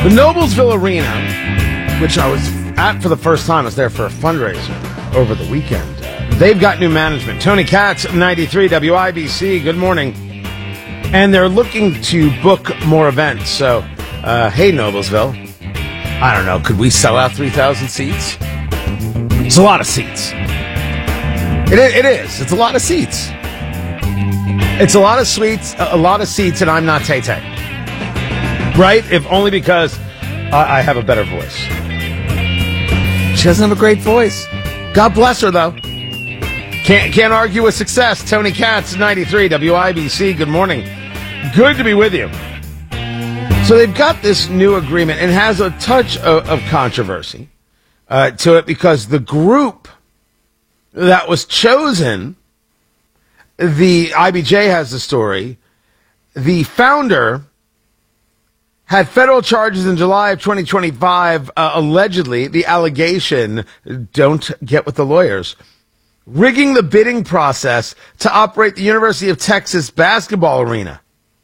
The Noblesville Arena, which I was at for the first time, I was there for a fundraiser over the weekend. They've got new management. Tony Katz, 93 WIBC, good morning. And they're looking to book more events. So, hey, Noblesville, I don't know, could we sell out 3,000 seats? It's a lot of seats. It is. It's a lot of seats. It's a lot of seats, and I'm not Tay-Tay. Right? If only because I have a better voice. She doesn't have a great voice. God bless her, though. Can't argue with success. Tony Katz, 93 WIBC. Good morning. Good to be with you. So they've got this new agreement, and has a touch of controversy to it because the group that was chosen, the IBJ has the story, the founder had federal charges in July of 2025, allegedly, the allegation, don't get with the lawyers, rigging the bidding process to operate the University of Texas basketball arena.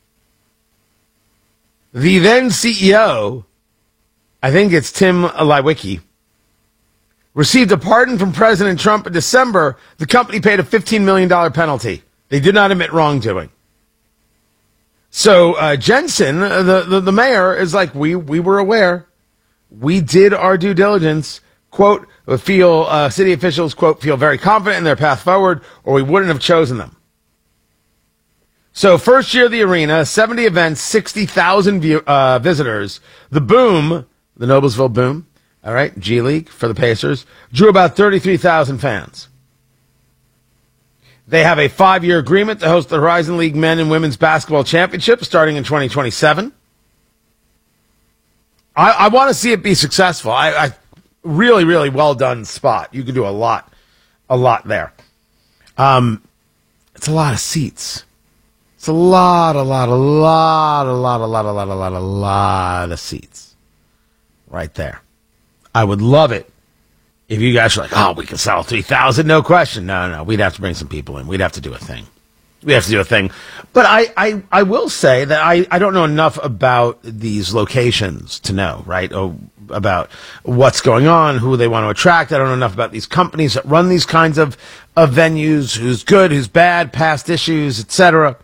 The then CEO, I think it's Tim Leiweke, received a pardon from President Trump in December. The company paid a $15 million penalty. They did not admit wrongdoing. So Jensen, the mayor, is like, we were aware. We did our due diligence. Quote, city officials, quote, feel very confident in their path forward, or we wouldn't have chosen them. So first year of the arena, 70 events, 60,000 visitors. The Boom, the Noblesville Boom, all right, G League for the Pacers, drew about 33,000 fans. They have a 5-year agreement to host the Horizon League Men and Women's Basketball Championship starting in 2027. I want to see it be successful. I really, really well done spot. You can do a lot there. It's a lot of seats. It's a lot of seats right there. I would love it if you guys are like, oh, we can sell 3,000, no question. No, we'd have to bring some people in. We'd have to do a thing. But I will say that I don't know enough about these locations to know, right? About what's going on, who they want to attract. I don't know enough about these companies that run these kinds of venues, who's good, who's bad, past issues, etc.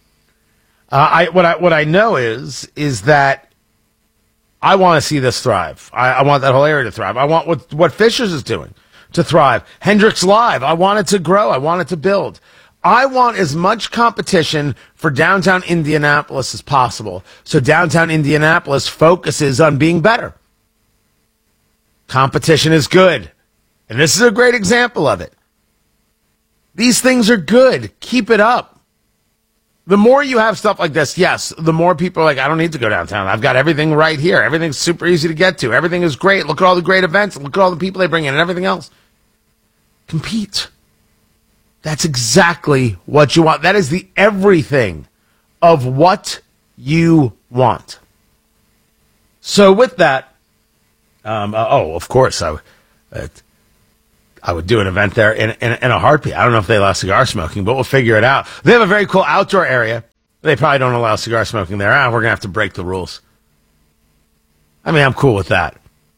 What I know is that I want to see this thrive. I want that whole area to thrive. I want what Fishers is doing to thrive. Hendrix Live, I want it to grow. I want it to build. I want as much competition for downtown Indianapolis as possible, so downtown Indianapolis focuses on being better. Competition is good, and this is a great example of it. These things are good. Keep it up. The more you have stuff like this, yes, the more people are like, I don't need to go downtown. I've got everything right here. Everything's super easy to get to. Everything is great. Look at all the great events. Look at all the people they bring in and everything else. Compete. That's exactly what you want. That is the everything of what you want. So with that, of course, I would do an event there in a heartbeat. I don't know if they allow cigar smoking, but we'll figure it out. They have a very cool outdoor area. They probably don't allow cigar smoking there. We're going to have to break the rules. I mean, I'm cool with that.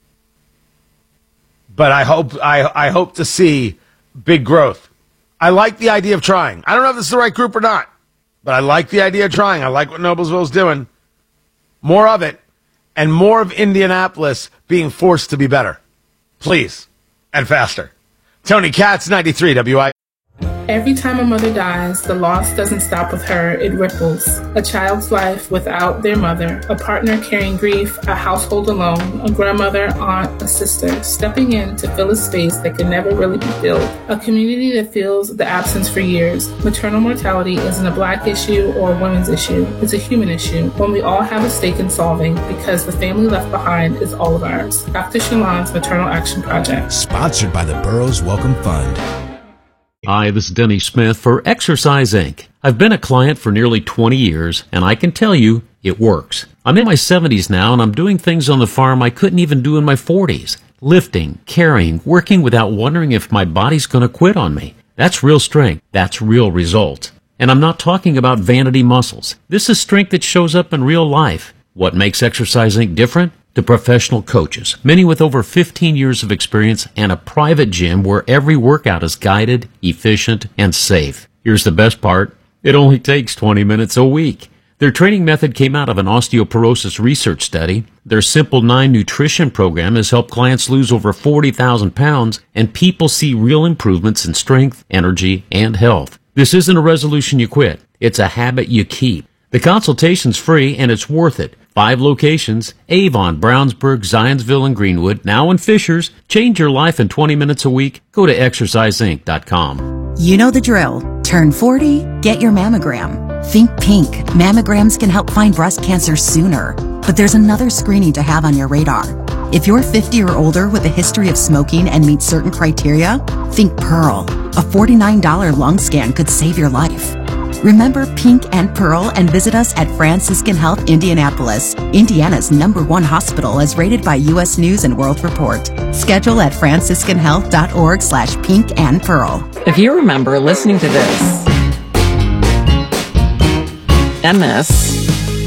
But I hope to see big growth. I like the idea of trying. I don't know if this is the right group or not, but I like the idea of trying. I like what Noblesville's doing. More of it, and more of Indianapolis being forced to be better. Please, and faster. Tony Katz, 93 WI. Every time a mother dies, the loss doesn't stop with her, it ripples. A child's life without their mother, a partner carrying grief, a household alone, a grandmother, aunt, a sister, stepping in to fill a space that can never really be filled. A community that feels the absence for years. Maternal mortality isn't a Black issue or a women's issue. It's a human issue, one we all have a stake in solving because the family left behind is all of ours. Dr. Shalon's Maternal Action Project. Sponsored by the Burroughs Welcome Fund. Hi, this is Denny Smith for Exercise Inc. I've been a client for nearly 20 years, and I can tell you, it works. I'm in my 70s now, and I'm doing things on the farm I couldn't even do in my 40s. Lifting, carrying, working without wondering if my body's going to quit on me. That's real strength. That's real result. And I'm not talking about vanity muscles. This is strength that shows up in real life. What makes Exercise Inc. different? to professional coaches, many with over 15 years of experience, and a private gym where every workout is guided, efficient, and safe. Here's the best part. It only takes 20 minutes a week. Their training method came out of an osteoporosis research study. Their Simple 9 nutrition program has helped clients lose over 40,000 pounds, and people see real improvements in strength, energy, and health. This isn't a resolution you quit. It's a habit you keep. The consultation's free, and it's worth it. 5 locations: Avon, Brownsburg, Zionsville, and Greenwood. Now in Fishers. Change your life in 20 minutes a week. Go to exerciseinc.com. You know the drill. Turn 40, get your mammogram. Think pink. Mammograms can help find breast cancer sooner. But there's another screening to have on your radar. If you're 50 or older with a history of smoking and meet certain criteria, think Pearl. A $49 lung scan could save your life. Remember Pink and Pearl and visit us at Franciscan Health Indianapolis, Indiana's #1 hospital as rated by U.S. News and World Report. Schedule at franciscanhealth.org/pink and pearl. If you remember listening to this, and this,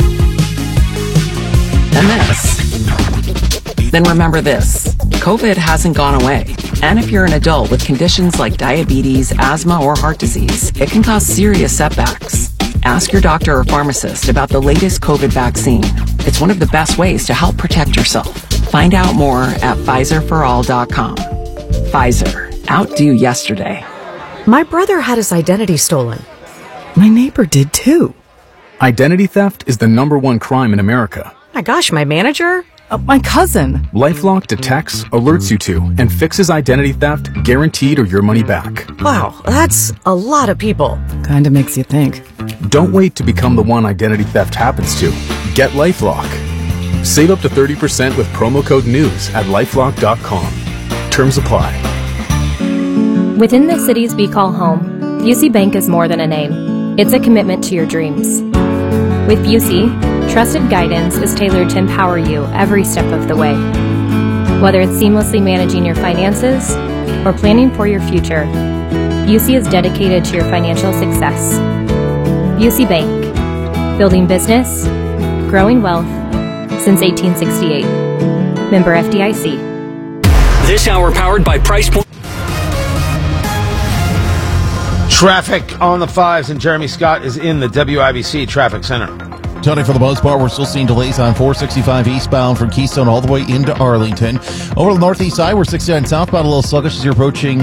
and this, then remember this. COVID hasn't gone away. And if you're an adult with conditions like diabetes, asthma, or heart disease, it can cause serious setbacks. Ask your doctor or pharmacist about the latest COVID vaccine. It's one of the best ways to help protect yourself. Find out more at PfizerForAll.com. Pfizer. Outdo yesterday. My brother had his identity stolen. My neighbor did too. Identity theft is the #1 crime in America. My gosh, my manager? My cousin. LifeLock detects, alerts you to, and fixes identity theft, guaranteed or your money back. Wow, that's a lot of people. Kinda makes you think. Don't wait to become the one identity theft happens to. Get LifeLock. Save up to 30% with promo code NEWS at LifeLock.com. Terms apply. Within the cities we call home, Busey Bank is more than a name. It's a commitment to your dreams. With Busey, trusted guidance is tailored to empower you every step of the way. Whether it's seamlessly managing your finances or planning for your future, Busey is dedicated to your financial success. Busey Bank, building business, growing wealth since 1868. Member FDIC. This hour powered by Price Point. Traffic on the 5s, and Jeremy Scott is in the WIBC Traffic Center. Tony, for the most part, we're still seeing delays on 465 eastbound from Keystone all the way into Arlington. Over the northeast side, we're 69 southbound, a little sluggish as you're approaching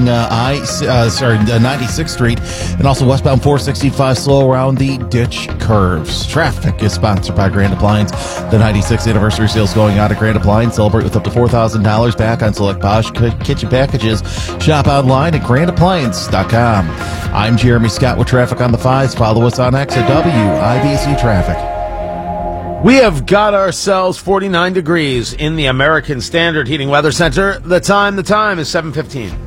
96th Street, and also westbound 465 slow around the ditch curves. Traffic is sponsored by Grand Appliance. The 96th anniversary sales going on at Grand Appliance. Celebrate with up to $4,000 back on select Bosch kitchen packages. Shop online at grandappliance.com. I'm Jeremy Scott with traffic on the 5s. Follow us on X at WIBC Traffic. We have got ourselves 49 degrees in the American Standard Heating Weather Center. The time is 7:15.